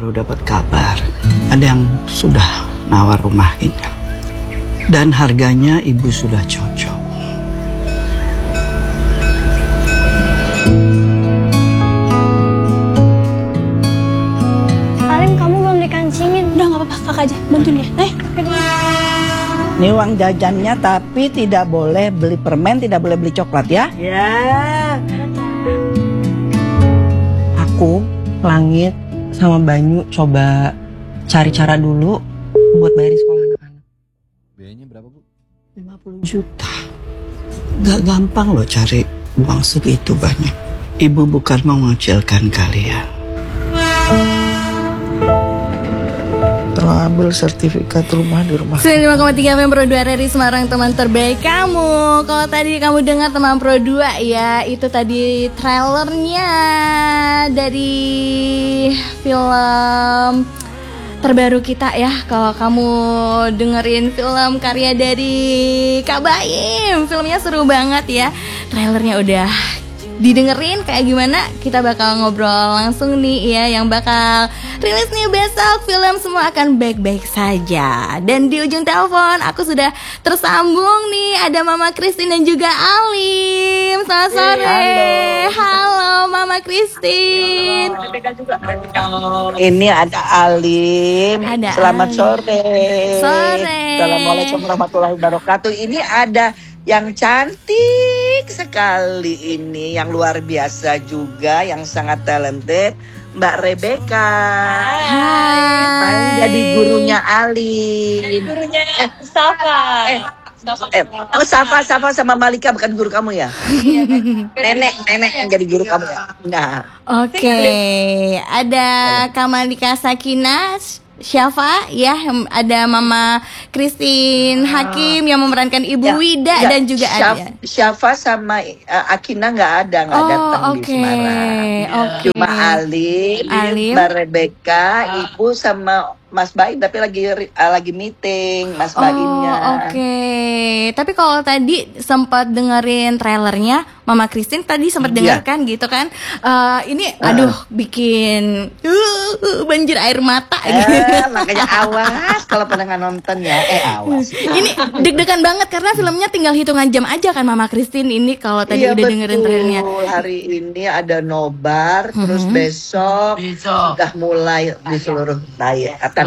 baru dapat kabar ada yang sudah nawar rumah kita. Dan harganya ibu sudah cocok. Alim, kamu belum dikancingin. Udah gak apa-apa, kakak aja bantuin ya. Ini uang jajannya, tapi tidak boleh beli permen, tidak boleh beli coklat ya. Ya. Aku, Langit, sama Banyu coba cari cara dulu buat bayarin sekolah anak-anak. Biayanya berapa, Bu? 50 juta. Gak gampang loh cari uang segitu banyak. Ibu bukan mau mengecilkan kalian. Tolong ambil sertifikat rumah di rumah. 95,3 FM Pro 2 RRI Semarang, teman terbaik kamu. Kalau tadi kamu dengar teman Pro 2 ya, itu tadi trailernya dari film terbaru kita ya. Kalau kamu dengerin film karya dari Kak Baim, filmnya seru banget ya. Trailernya udah didengerin kayak gimana, kita bakal ngobrol langsung nih ya, yang bakal rilis nih besok. Film semua akan baik-baik saja. Dan di ujung telepon aku sudah tersambung nih, ada Mama Christine dan juga Alim. Selamat sore. Halo Mama Christine. Ini ada Alim. Ada Selamat Alim. sore. Sore. Assalamualaikum warahmatullahi wabarakatuh. Ini ada yang cantik sekali ini, yang luar biasa juga, yang sangat talented, Mbak Rebecca. Hai. Jadi gurunya Alim. Gurunya Safa. Oh, Safa sama Malika bukan guru kamu ya? Nenek yang jadi guru kamu ya? Nah. Oke, ada Kamalika Sakina Syafa ya, ada Mama Christine Hakim yang memerankan Ibu Wida dan juga ada Syafa sama Akina nggak datang di Semarang. Cuma Alim, Mbak Rebecca, Ibu sama Mas Baim, tapi lagi meeting Mas Baimnya. Oke. Tapi kalau tadi sempat dengerin trailernya, Mama Christine tadi sempat dengarkan gitu kan. Ini aduh bikin banjir air mata gitu. Makanya awas kalau pernah nggak nonton ya. Awas. Ini deg-degan banget karena filmnya tinggal hitungan jam aja kan Mama Christine ini kalau tadi udah dengerin trailernya. Hari ini ada nobar, terus besok sudah mulai di seluruh daerah.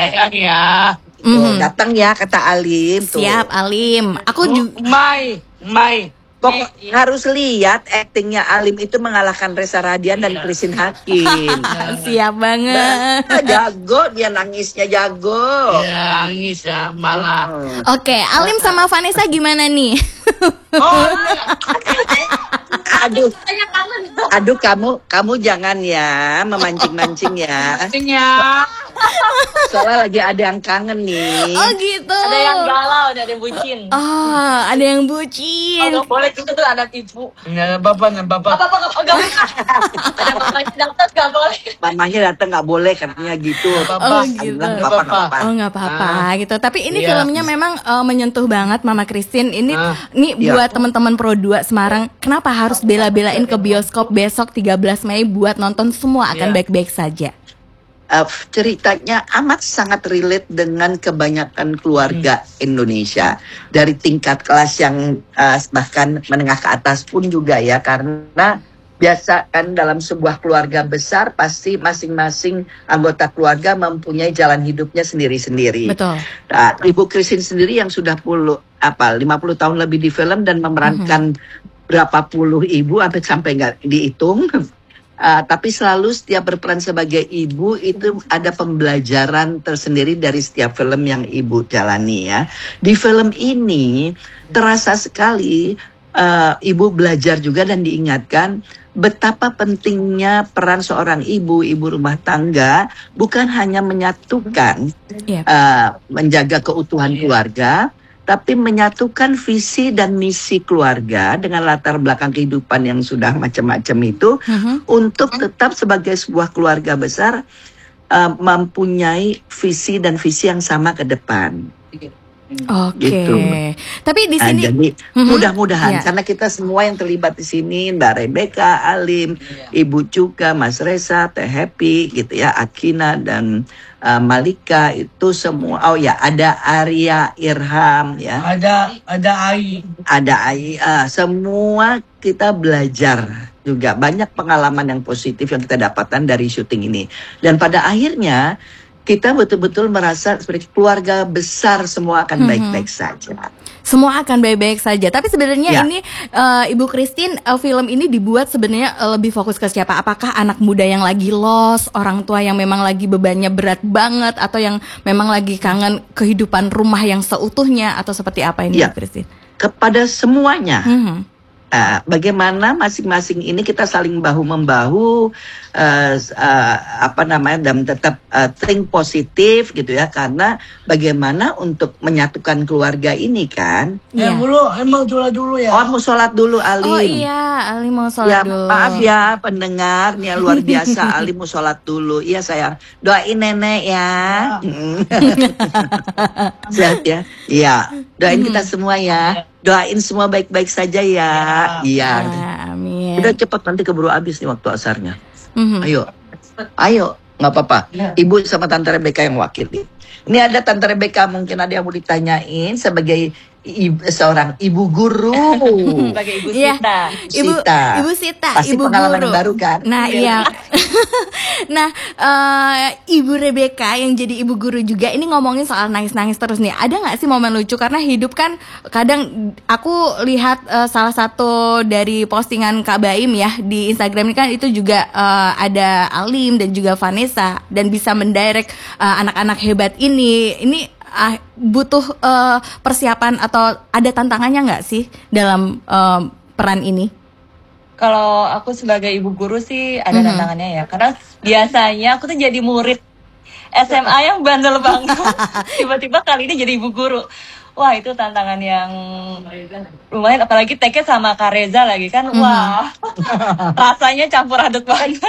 Datang ya kata Alim tuh. Siap Alim. Aku juga Mai. Pokok harus lihat aktingnya Alim itu mengalahkan Reza Radian dan Christine Hakim. siap banget. Jago, dia nangisnya jago. Ya, nangis ya malah. Oke, Alim sama Vanessa gimana nih? Aduh kamu jangan ya memancing-mancing ya. Soalnya lagi ada yang kangen nih. Oh gitu. Ada yang galau, ada yang bucin. Oh, ada yang bucin. Nggak boleh gitu tuh anak ibu. Nggak bapak. Apa nggak boleh. Ada mamanya datang nggak boleh. Mamanya datang nggak boleh katanya gitu. Oh gitu. Nggak apa-apa. Oh nggak apa-apa gitu. Tapi ini filmnya memang menyentuh banget Mama Christine. Ini buat teman-teman Pro 2 Semarang. Kenapa harus bela-belain ke bioskop besok 13 Mei buat nonton semua akan baik-baik saja? Ceritanya amat sangat relate dengan kebanyakan keluarga Indonesia dari tingkat kelas yang bahkan menengah ke atas pun juga ya, karena biasa kan dalam sebuah keluarga besar pasti masing-masing anggota keluarga mempunyai jalan hidupnya sendiri-sendiri. Betul. Nah, Ibu Christine sendiri yang sudah 50 tahun lebih di film dan memerankan berapa puluh ibu sampai nggak dihitung. Tapi selalu setiap berperan sebagai ibu itu ada pembelajaran tersendiri dari setiap film yang ibu jalani ya. Di film ini terasa sekali ibu belajar juga dan diingatkan betapa pentingnya peran seorang ibu rumah tangga, bukan hanya menyatukan menjaga keutuhan keluarga, tapi menyatukan visi dan misi keluarga dengan latar belakang kehidupan yang sudah macam-macam itu untuk tetap sebagai sebuah keluarga besar mempunyai visi dan visi yang sama ke depan. Oke. Gitu. Tapi di Nah, sini jadi mudah-mudahan Iya. karena kita semua yang terlibat di sini, Mbak Rebecca, Alim, Ibu Cuka, Mas Reza, Teh Happy, gitu ya, Akina dan Malika itu semua. Oh ya, ada Arya Irham ya, Ada Ai. ada Ai, semua kita belajar juga banyak pengalaman yang positif yang kita dapatkan dari syuting ini. Dan pada akhirnya kita betul-betul merasa seperti keluarga besar semua akan baik-baik saja. semua akan baik-baik saja. Tapi sebenarnya Ya. ini Ibu Christine, film ini dibuat sebenarnya lebih fokus ke siapa? Apakah anak muda yang lagi lost, orang tua yang memang lagi bebannya berat banget, atau yang memang lagi kangen kehidupan rumah yang seutuhnya, atau seperti apa ini, Ya. Ibu Christine? Kepada semuanya. Mhm. Bagaimana masing-masing ini kita saling bahu-membahu, dan tetap think positif gitu ya, karena bagaimana untuk menyatukan keluarga ini kan. Iya. Emang dulu ya. Oh, mau sholat dulu Alim. Oh iya, Ali mau Ya, sholat dulu. maaf ya pendengar, nih luar biasa. Ali mau sholat dulu. Iya sayang, doain nenek ya. Sehat ya. Iya, doain kita semua ya. Doain semua baik-baik saja ya. Iya. Amin. Udah cepet nanti keburu habis nih waktu asarnya. Mhm. Ayo, nggak apa-apa. Ibu sama Tante Rebecca yang wakili. Ini ada Tante Rebecca, mungkin ada yang mau ditanyain sebagai seorang ibu guru. Sebagai Ibu Iya. Sita. Ibu Sita, Pasti ibu pengalaman guru. yang baru kan? Nah iya. Nah Ibu Rebecca yang jadi ibu guru juga ini ngomongin soal nangis-nangis terus nih. Ada nggak sih momen lucu, karena hidup kan kadang aku lihat salah satu dari postingan Kak Baim ya di Instagram ini kan itu juga ada Alim dan juga Vanessa, dan bisa mendirect anak-anak hebat ini. Ini butuh persiapan atau ada tantangannya nggak sih dalam peran ini? Kalau aku sebagai ibu guru sih ada tantangannya ya. Karena biasanya aku tuh jadi murid SMA yang bandel banget. Tiba-tiba kali ini jadi ibu guru. Wah, itu tantangan yang lumayan, apalagi take sama Kak Reza lagi kan. Wah. Rasanya campur aduk banget.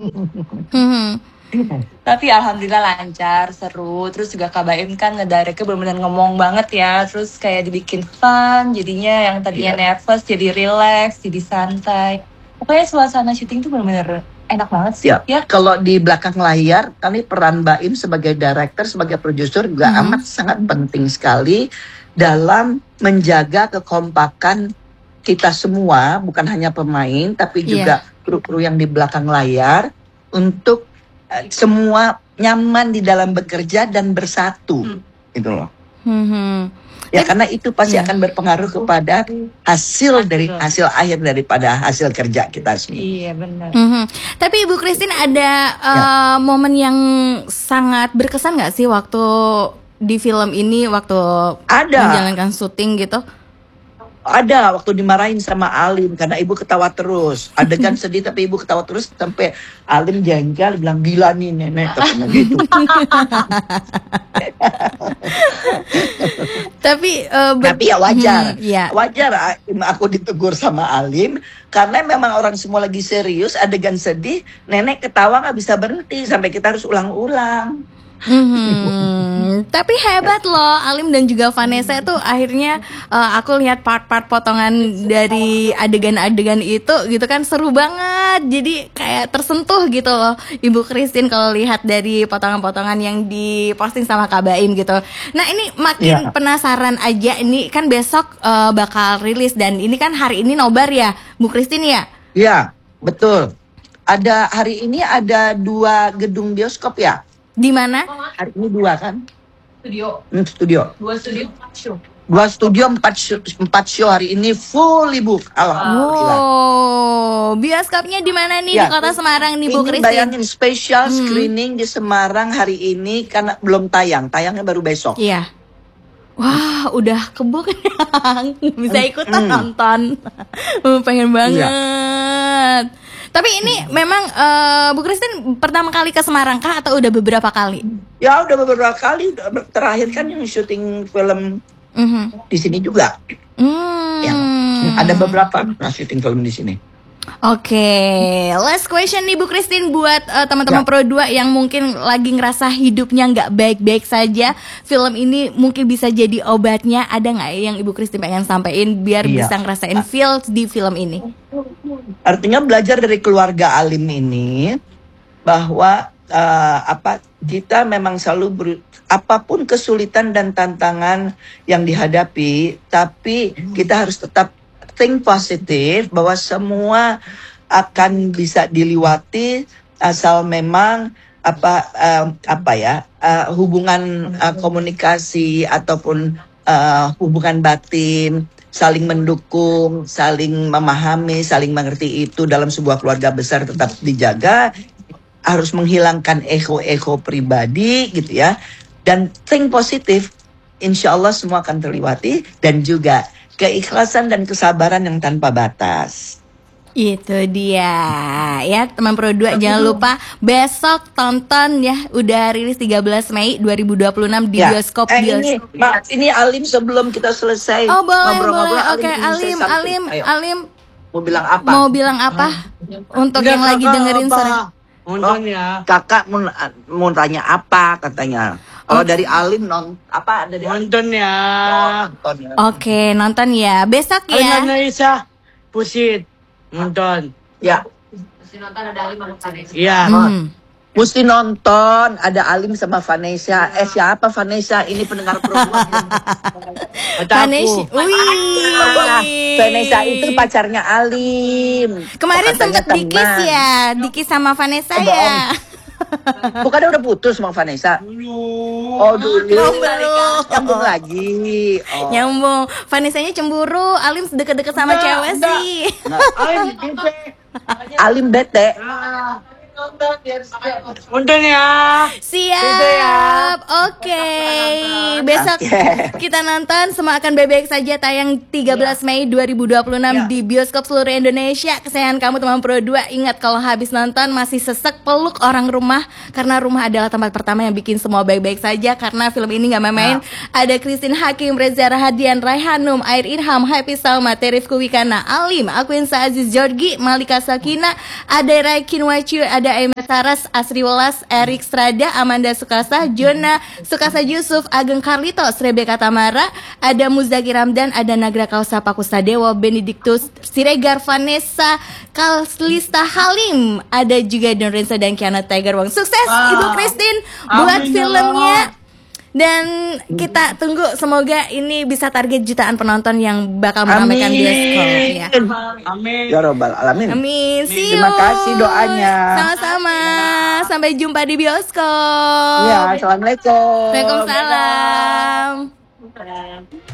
Mhm. Tapi alhamdulillah lancar, seru. Terus juga Kak Baim kan ngedirectnya bener-bener ngomong banget ya. Terus kayak dibikin fun, jadinya yang tadinya nervous jadi relax, jadi santai. Pokoknya suasana syuting tuh bener-bener enak banget sih. Ya, kalau di belakang layar, kali peran Mbak Im sebagai director, sebagai produser juga amat sangat penting sekali dalam menjaga kekompakan kita semua, bukan hanya pemain, tapi juga kru-kru yang di belakang layar, untuk semua nyaman di dalam bekerja dan bersatu, gitu loh. Ya, karena itu pasti akan berpengaruh kepada hasil akhir daripada hasil kerja kita semua. Iya benar. Tapi Ibu Christine ada momen yang sangat berkesan nggak sih waktu di film ini, waktu Ada. menjalankan syuting gitu? Ada waktu dimarahin sama Alim karena ibu ketawa terus. Adegan sedih tapi ibu ketawa terus sampai Alim jengkel bilang, gila nih nenek, katanya gitu. Tapi Tapi ya wajar. Iya. Wajar aku ditegur sama Alim karena memang orang semua lagi serius, adegan sedih, nenek ketawa nggak bisa berhenti sampai kita harus ulang-ulang. Tapi hebat loh Alim dan juga Vanessa tuh akhirnya aku lihat part-part potongan dari adegan-adegan itu gitu kan, seru banget. Jadi kayak tersentuh gitu loh Ibu Christine kalau lihat dari potongan-potongan yang diposting sama Kak Baim gitu. Nah ini makin penasaran aja, ini kan besok bakal rilis dan ini kan hari ini nobar ya Bu Christine ya? Ya, betul. Hari ini ada 2 gedung bioskop ya? Di mana? Hari ini 2 kan? Studio. Studio. 2 studio 4 show. 2 studio 4 show hari ini full ibu. Alhamdulillah. Oh, bioskopnya di mana nih? Di Kota Semarang nih Bu Ini Christine? bayangin special screening di Semarang hari ini karena belum tayang. Tayangnya baru besok. Iya. Wah, udah kebuk bisa ikutan nonton. Pengen banget. Tapi ini memang Bu Christine pertama kali ke Semarang kah atau udah beberapa kali? Ya udah beberapa kali. Terakhir kan yang syuting film di sini juga. Yang ada beberapa syuting film di sini. Oke, last question nih Bu Christine buat teman-teman Ya. Pro 2 yang mungkin lagi ngerasa hidupnya nggak baik-baik saja. Film ini mungkin bisa jadi obatnya. Ada nggak yang Ibu Christine pengen sampaikan biar Iya. bisa ngerasain feel di film ini? Artinya belajar dari keluarga alim ini bahwa kita memang selalu apapun kesulitan dan tantangan yang dihadapi, tapi kita harus tetap think positif bahwa semua akan bisa diliwati asal memang hubungan komunikasi ataupun hubungan batin saling mendukung, saling memahami, saling mengerti itu dalam sebuah keluarga besar tetap dijaga, harus menghilangkan ego-ego pribadi gitu ya, dan think positif, insya Allah semua akan terliwati, dan juga keikhlasan dan kesabaran yang tanpa batas. Itu dia ya teman Pro 2, jangan lupa besok tonton ya, udah rilis 13 Mei 2026 di Ya. bioskop Ini Alim sebelum kita selesai Oh boleh ngobrol-ngobrol, boleh. Oke ingin saya Alim sampaikan. Ayo, Alim mau bilang apa? mau bilang apa untuk yang lagi dengerin sore? Nonton ya. Kakak mau tanya apa katanya? Kalau dari Alim dari Alim? Nonton ya. Nonton ya. Oke, nonton ya. Besok ya. Analisa Pusit. Nonton. Ya, Iya. mesti nonton. Ada Alim sama Vanessa. Siapa Vanessa? Ini pendengar program. Kata Vanessa. aku. Wih. Vanessa itu pacarnya Alim. Kemarin Katanya sempet dikis teman. ya, dikis sama Vanessa Oh, ya. Bukannya udah putus sama Vanessa? Oh dulu. belum. Nyambung lagi. Oh. Nyambung. Vanessanya cemburu, Alim deket-deket sama cewek enggak. sih. Alim bete. Nonton ya. Siap. Oke. Besok Oke. kita nonton Semua Akan Baik-Baik Saja, tayang 13 Mei 2026 di bioskop seluruh Indonesia. Kesayangan kamu teman Pro 2. Ingat kalau habis nonton masih sesek, peluk orang rumah, karena rumah adalah tempat pertama yang bikin semua baik-baik saja. Karena film ini gak main-main. Ada Christine Hakim, Reza Rahadian, Raihanum, Air Irham, Happy Salma, Terif Kuwikana, Alim, Aquinsa Aziz Jorgi, Malika Sakina, ada Rai Kinwacu, ada Aimet Saras, Asri Welas, Erik Strada, Amanda Sukasa, Jona Sukasa Yusuf, Ageng Carlitos, Rebecca Tamara, ada Muzaki Ramdan, ada Nagra Kausa Pakusadewo, Benedictus Siregar, Vanessa Kalslista Halim, ada juga Don Renzo dan Kiana Tiger Wong. Sukses Ibu Christine buat Amin, ya filmnya. Dan kita tunggu semoga ini bisa target jutaan penonton yang bakal meramaikan bioskop ya. Amin. Ya Robbal Alamin. Amin. See you. Terima kasih doanya. Sama-sama. Sampai jumpa di bioskop. Ya, assalamualaikum. Waalaikumsalam.